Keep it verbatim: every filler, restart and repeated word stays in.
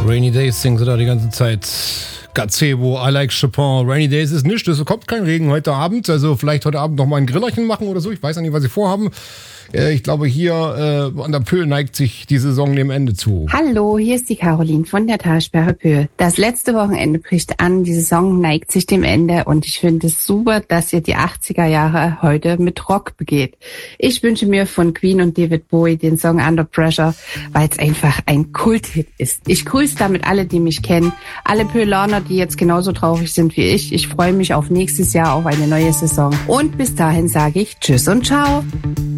Rainy Days singen sie da die ganze Zeit. Gazebo, I like Chopin. Rainy Days ist nichts, es kommt kein Regen heute Abend. Also vielleicht heute Abend noch mal ein Grillerchen machen oder so. Ich weiß ja nicht, was sie vorhaben. Ich glaube, hier äh, an der Pöhl neigt sich die Saison dem Ende zu. Hallo, hier ist die Caroline von der Talsperre Pöhl. Das letzte Wochenende bricht an, die Saison neigt sich dem Ende und ich finde es super, dass ihr die achtziger Jahre heute mit Rock begeht. Ich wünsche mir von Queen und David Bowie den Song Under Pressure, weil es einfach ein Kulthit ist. Ich grüße damit alle, die mich kennen, alle Pöhlaner, die jetzt genauso traurig sind wie ich. Ich freue mich auf nächstes Jahr, auf eine neue Saison und bis dahin sage ich Tschüss und Ciao.